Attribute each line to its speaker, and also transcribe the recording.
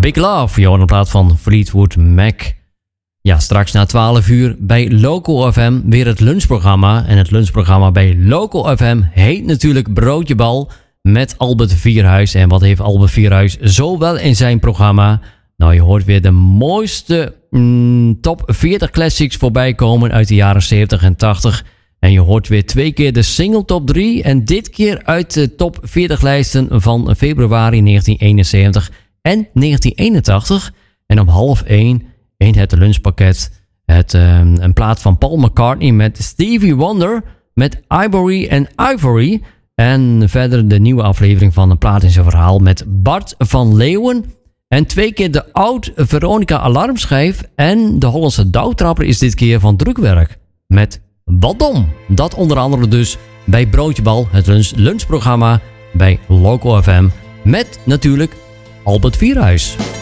Speaker 1: Big Love, joh, in plaats van Fleetwood Mac. Ja, straks na 12 uur bij Local FM weer het lunchprogramma. En het lunchprogramma bij Local FM heet natuurlijk Broodjebal met Albert Vierhuis. En wat heeft Albert Vierhuis zo wel in zijn programma? Nou, je hoort weer de mooiste top 40 classics voorbij komen uit de jaren 70 en 80. En je hoort weer 2 keer de single top 3. En dit keer uit de top 40 lijsten van februari 1971 en 1981. En om 12:30 het lunchpakket. Een plaat van Paul McCartney met Stevie Wonder met Ivory and Ivory. En verder de nieuwe aflevering van een plaat in zijn verhaal met Bart van Leeuwen. En 2 keer de oud Veronica alarmschijf. En de Hollandse douwtrapper is dit keer van Drukwerk met Badom. Dat onder andere dus bij Broodjebal, het lunchprogramma bij Local FM. Met natuurlijk Albert Vierhuis.